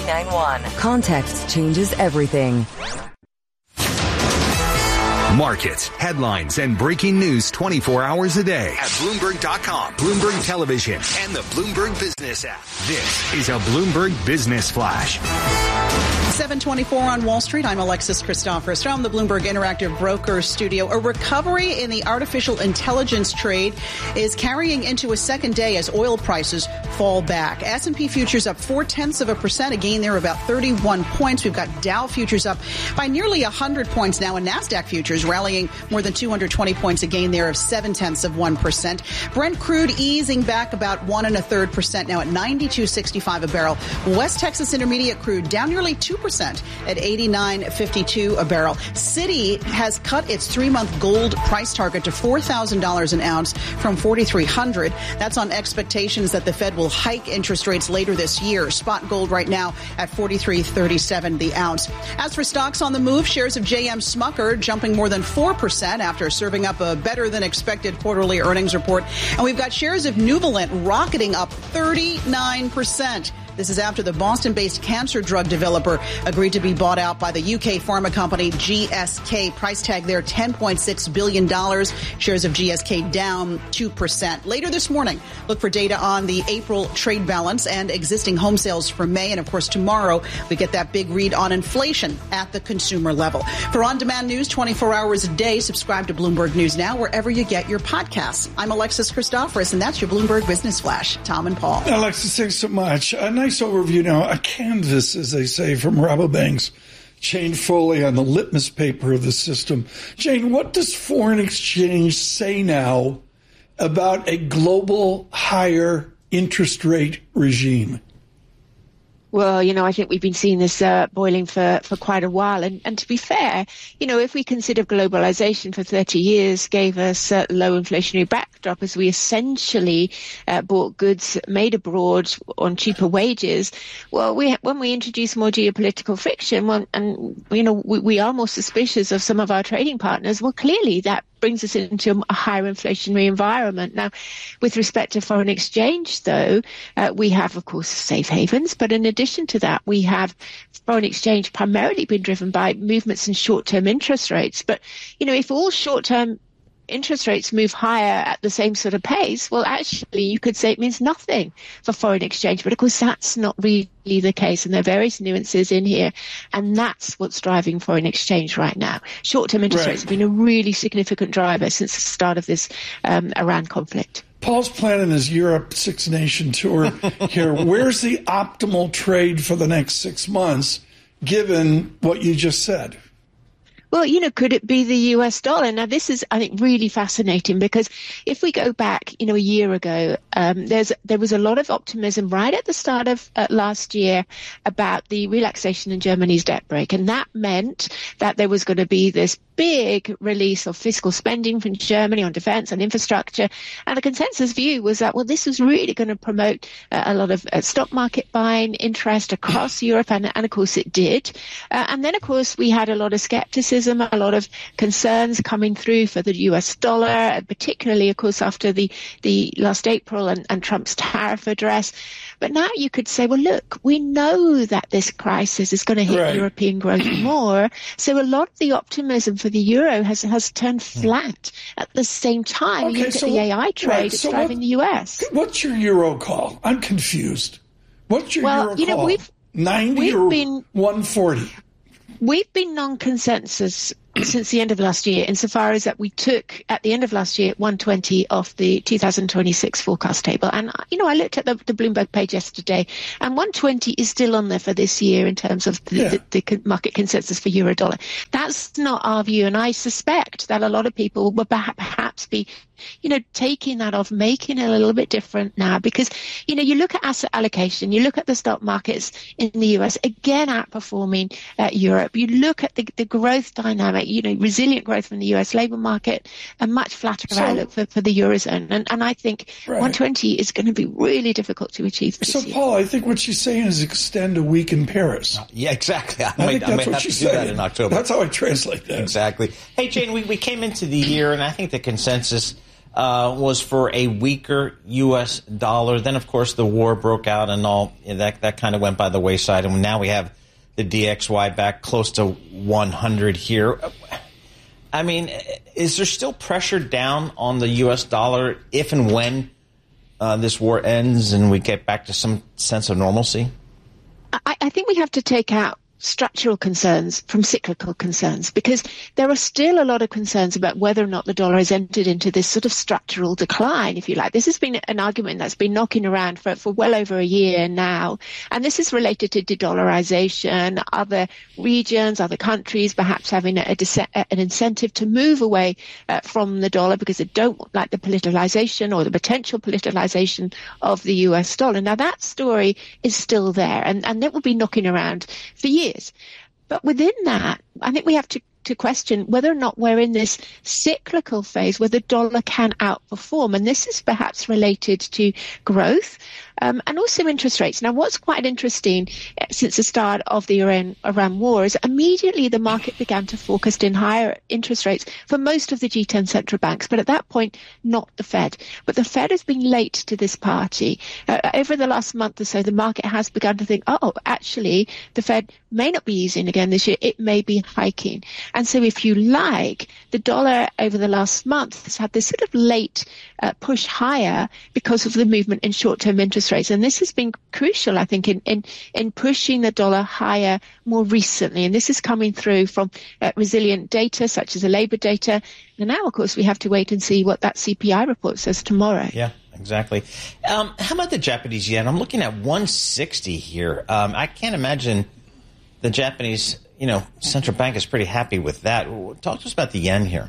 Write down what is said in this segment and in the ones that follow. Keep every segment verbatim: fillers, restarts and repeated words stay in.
nine one. Context changes everything. Markets, headlines, and breaking news twenty-four hours a day at Bloomberg dot com, Bloomberg Television, and the Bloomberg Business app. This is a Bloomberg Business Flash. seven twenty-four on Wall Street. I'm Alexis Christoforous from the Bloomberg Interactive Broker Studio. A recovery in the artificial intelligence trade is carrying into a second day as oil prices fall back. S and P futures up four-tenths of a percent, a gain there about thirty-one points. We've got Dow futures up by nearly one hundred points now, and NASDAQ futures rallying more than two hundred twenty points, a gain there of seven-tenths of one percent. Brent crude easing back about one and a third percent now at ninety-two sixty-five a barrel. West Texas Intermediate crude down nearly two percent at eighty-nine fifty-two a barrel. Citi has cut its three-month gold price target to four thousand dollars an ounce from forty-three hundred dollars. That's on expectations that the Fed will hike interest rates later this year. Spot gold right now at forty-three thirty-seven the ounce. As for stocks on the move, shares of J M Smucker jumping more than four percent after serving up a better than expected quarterly earnings report. And we've got shares of Nuvalent rocketing up thirty-nine percent. This is after the Boston-based cancer drug developer agreed to be bought out by the U K pharma company G S K. Price tag there, ten point six billion dollars. Shares of G S K down two percent. Later this morning, look for data on the April trade balance and existing home sales for May. And, of course, tomorrow we get that big read on inflation at the consumer level. For on-demand news twenty-four hours a day, subscribe to Bloomberg News Now wherever you get your podcasts. I'm Alexis Christoforous, and that's your Bloomberg Business Flash. Tom and Paul. Alexis, thanks so much. A nice overview now, a canvas, as they say, from Rabobank's Jane Foley on the litmus paper of the system. Jane, what does foreign exchange say now about a global higher interest rate regime? Well, you know, I think we've been seeing this uh, boiling for, for quite a while. And, and to be fair, you know, if we consider globalization for thirty years gave us a low inflationary backdrop as we essentially uh, bought goods made abroad on cheaper wages, well, we when we introduce more geopolitical friction, well, and, you know, we, we are more suspicious of some of our trading partners, well, clearly that brings us into a higher inflationary environment. Now, with respect to foreign exchange, though, uh, we have, of course, safe havens. But in addition to that, we have foreign exchange primarily been driven by movements in short-term interest rates. But, you know, if all short-term interest rates move higher at the same sort of pace, well, actually, you could say it means nothing for foreign exchange. But, of course, that's not really the case. And there are various nuances in here. And that's what's driving foreign exchange right now. Short-term interest right. rates have been a really significant driver since the start of this um, Iran conflict. Paul's planning his Europe six-nation tour here. Where's the optimal trade for the next six months, given what you just said? Well, you know, could it be the U S dollar? Now, this is, I think, really fascinating because if we go back, you know, a year ago, um, there's there was a lot of optimism right at the start of uh, last year about the relaxation in Germany's debt brake. And that meant that there was going to be this big release of fiscal spending from Germany on defense and infrastructure. And the consensus view was that, well, this was really going to promote uh, a lot of uh, stock market buying interest across Europe. And, and of course, it did. Uh, and then, of course, we had a lot of skepticism, a lot of concerns coming through for the U S dollar, particularly, of course, after the, the last April and, and Trump's tariff address. But now you could say, well, look, we know that this crisis is going to hit right. European growth more. So a lot of the optimism for the euro has has turned flat. At the same time, okay, you look so, at the A I trade, right, it's so driving what, the U S. What's your euro call? I'm confused. What's your well, euro you know, call? We've, ninety we've or been, one forty? We've been non-consensus since the end of last year, insofar as that we took at the end of last year one twenty off the two thousand twenty-six forecast table. And, you know, I looked at the, the Bloomberg page yesterday, and one twenty is still on there for this year in terms of the, yeah. the, the market consensus for euro dollar. That's not our view, and I suspect that a lot of people will perhaps be, you know, taking that off, making it a little bit different now, because, you know, you look at asset allocation, you look at the stock markets in the U S, again outperforming uh, Europe. You look at the, the growth dynamic, you know, resilient growth from the U S labor market, a much flatter so, outlook for, for the Eurozone. And, and I think right. one twenty is going to be really difficult to achieve this So, year. Paul, I think what she's saying is extend a week in Paris. Yeah, exactly. I, I might, think that's I might what have to she's do saying. that in October. That's how I translate that. Exactly. Hey, Jane, we, we came into the year, and I think the consensus uh, was for a weaker U S dollar. Then, of course, the war broke out and all that, that kind of went by the wayside. And now we have the D X Y back close to one hundred here. I mean, is there still pressure down on the U S dollar if and when uh, this war ends and we get back to some sense of normalcy? I, I think we have to take out structural concerns from cyclical concerns, because there are still a lot of concerns about whether or not the dollar has entered into this sort of structural decline, if you like. This has been an argument that's been knocking around for, for well over a year now. And this is related to de-dollarization, other regions, other countries perhaps having a, a, an incentive to move away uh, from the dollar because they don't like the politicalization or the potential politicalization of the U S dollar. Now, that story is still there, and, and it will be knocking around for years. But within that, I think we have to, to question whether or not we're in this cyclical phase where the dollar can outperform. And this is perhaps related to growth um, and also interest rates. Now, what's quite interesting uh, since the start of the Iran, Iran war is immediately the market began to focus in higher interest rates for most of the G ten central banks. But at that point, not the Fed. But the Fed has been late to this party. Uh, over the last month or so, the market has begun to think, oh, actually, the Fed may not be easing again this year. It may be hiking. And so if you like, the dollar over the last month has had this sort of late uh, push higher because of the movement in short-term interest rates. And this has been crucial, I think, in, in, in pushing the dollar higher more recently. And this is coming through from uh, resilient data, such as the labor data. And now, of course, we have to wait and see what that C P I report says tomorrow. Yeah. Exactly. Um, how about the Japanese yen? I'm looking at one sixty here. Um, I can't imagine the Japanese, you know, central bank is pretty happy with that. Talk to us about the yen here.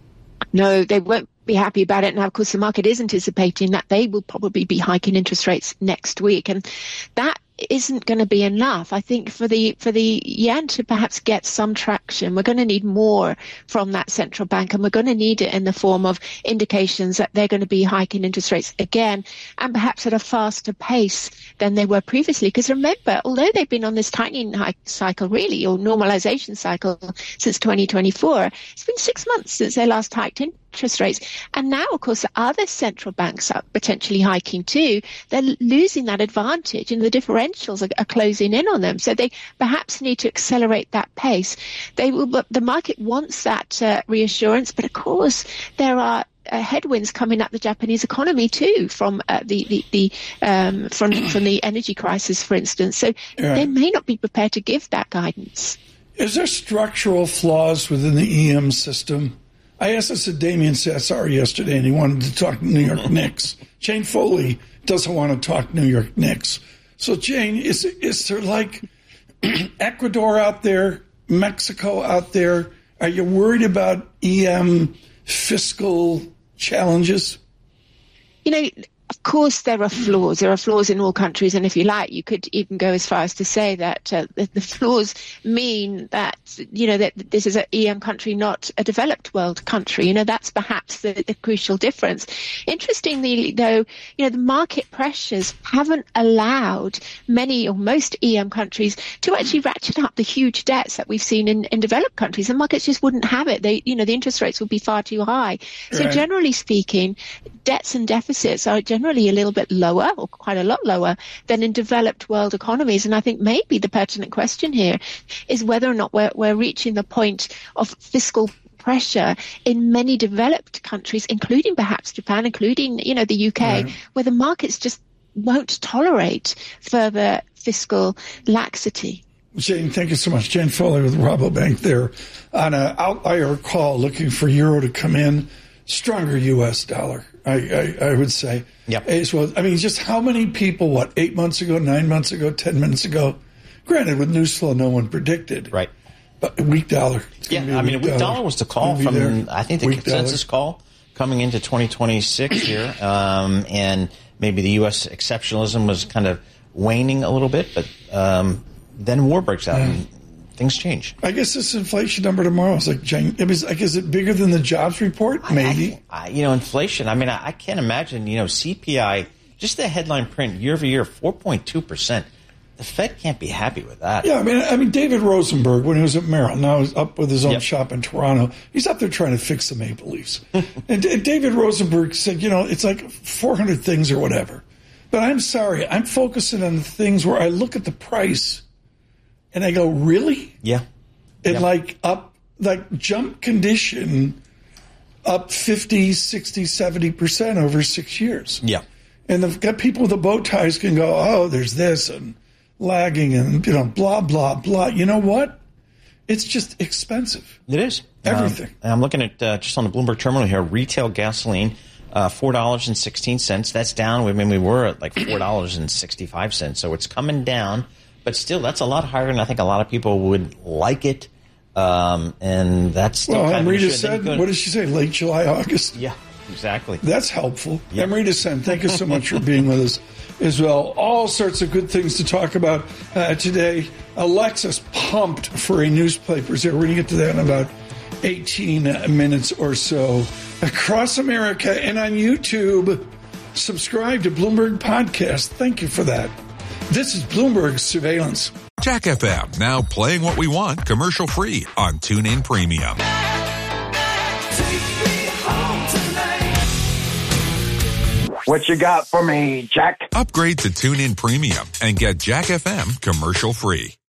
No, they won't be happy about it. Now, of course, the market is anticipating that they will probably be hiking interest rates next week. And that isn't going to be enough. I think for the for the yen to perhaps get some traction, we're going to need more from that central bank, and we're going to need it in the form of indications that they're going to be hiking interest rates again, and perhaps at a faster pace than they were previously. Because remember, although they've been on this tightening hike cycle, really, or normalization cycle since twenty twenty-four, it's been six months since they last hiked interest rates. And now, of course, other central banks are potentially hiking too. They're losing that advantage, and the differentials are, are closing in on them. So they perhaps need to accelerate that pace. They will, but the market wants that uh, reassurance. But of course, there are Uh, headwinds coming at the Japanese economy too, from uh, the the, the um, from from the energy crisis, for instance. So yeah. They may not be prepared to give that guidance. Is there structural flaws within the E M system? I asked this to Damien Sassar yesterday, and he wanted to talk New York Knicks. Jane Foley doesn't want to talk New York Knicks. So, Jane, is is there like Ecuador out there, Mexico out there? Are you worried about E M fiscal challenges? You know, of course there are flaws. There are flaws in all countries, and if you like, you could even go as far as to say that uh, the, the flaws mean that, you know, that this is an E M country, not a developed world country. You know, that's perhaps the, the crucial difference. Interestingly, though, you know, the market pressures haven't allowed many or most E M countries to actually ratchet up the huge debts that we've seen in, in developed countries. The markets just wouldn't have it. They, you know, the interest rates would be far too high. So right. Generally speaking, debts and deficits are generally a little bit lower, or quite a lot lower, than in developed world economies. And I think maybe the pertinent question here is whether or not we're, we're reaching the point of fiscal pressure in many developed countries, including perhaps Japan, including, you know, the U K, right. where the markets just won't tolerate further fiscal laxity. Jane, thank you so much. Jane Foley with Rabobank there on an outlier call looking for euro to come in. Stronger U S dollar, I, I, I would say. Yep. As well. I mean, just how many people, what, eight months ago, nine months ago, ten minutes ago? Granted, with news flow, no one predicted. Right. But a weak dollar. Yeah, I mean, a weak dollar, dollar was the call from, there. I think, the weak consensus dollar. call coming into twenty twenty-six here. Um, and maybe the U S exceptionalism was kind of waning a little bit, but um, then war breaks out. Yeah. And things change. I guess this inflation number tomorrow is like, it was like, is it bigger than the jobs report? Maybe. I, I, you know, inflation. I mean, I, I can't imagine, you know, C P I, just the headline print year over year, four point two percent. the Fed can't be happy with that. Yeah, I mean, I mean, David Rosenberg, when he was at Merrill, now he's up with his own yep. shop in Toronto. He's up there trying to fix the Maple Leafs. and, and David Rosenberg said, you know, it's like four hundred things or whatever. But I'm sorry, I'm focusing on the things where I look at the price and I go, really? Yeah. And yeah. like up, like jump condition up fifty, sixty, seventy percent over six years. Yeah. And the got people with the bow ties can go, oh, there's this and lagging and, you know, blah, blah, blah. You know what? It's just expensive. It is. Everything. Um, I'm looking at uh, just on the Bloomberg terminal here, retail gasoline, uh, four dollars and sixteen cents. That's down. I mean, we were at like four dollars and sixty-five cents. So it's coming down. But still, that's a lot higher than I think a lot of people would like it. Um, and that's still well, kind Amrita of said, what did she say? Late July, August? Yeah, exactly. That's helpful. Yep. Amrita Sen, thank you so much for being with us as well. All sorts of good things to talk about uh, today. Alexa's pumped for a newspapers here. We're going to get to that in about eighteen minutes or so. Across America and on YouTube, subscribe to Bloomberg Podcast. Thank you for that. This is Bloomberg Surveillance. Jack F M, now playing what we want commercial-free on TuneIn Premium. What you got for me, Jack? Upgrade to TuneIn Premium and get Jack F M commercial-free.